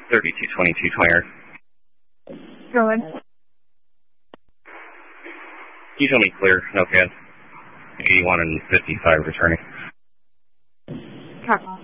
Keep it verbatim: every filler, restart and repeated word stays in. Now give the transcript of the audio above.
thirty-two twenty-two, twenty. Go ahead. You told me clear, no CAD. eighty-one and fifty-five returning. Copy.